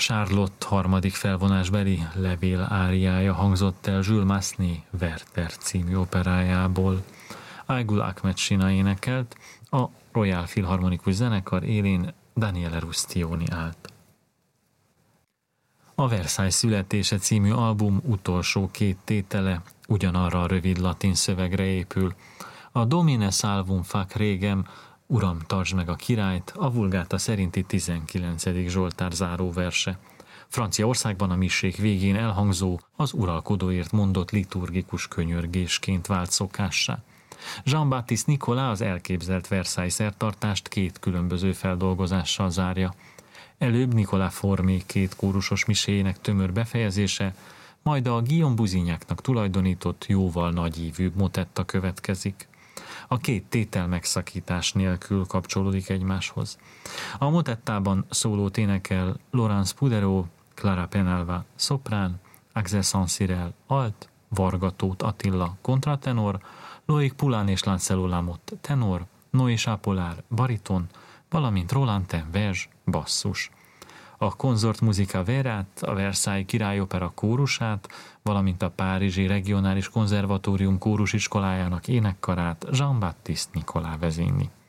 Charlotte harmadik felvonásbeli levél áriája hangzott el Jules Massenet Werther című operájából. Aygul Ahmed Sina énekelt, a Royal Philharmonikus Zenekar élén Daniele Rustioni állt. A Versailles születése című album utolsó két tétele ugyanarra a rövid latin szövegre épül. A Domine salvum fac regem, Uram, tartsd meg a királyt, a Vulgáta szerinti 19. Zsoltár záróverse. Franciaországban a missék végén elhangzó, az uralkodóért mondott liturgikus könyörgésként vált szokássá. Jean-Baptiste Nicolas az elképzelt Versailles szertartást két különböző feldolgozással zárja. Előbb Nicolas Formé két kórusos miséjének tömör befejezése, majd a Guillaume Busignyacnak tulajdonított jóval nagyívűbb motetta következik. A két tétel megszakítás nélkül kapcsolódik egymáshoz. A motettában szólót énekel Laurence Pouderot, Clara Penalva szoprán, Axel Saint-Cyril alt, Varga Tóth Attila kontratenor, Loic Poulain és Lancelot Lamotte tenor, Noé Chapollard bariton, valamint Roland Tenverge basszus. A Consort Musica Verát, a Versailles Királyopera kórusát, valamint a Párizsi Regionális Konzervatórium kórusiskolájának énekkarát Jean-Baptiste Nicolas vezényli.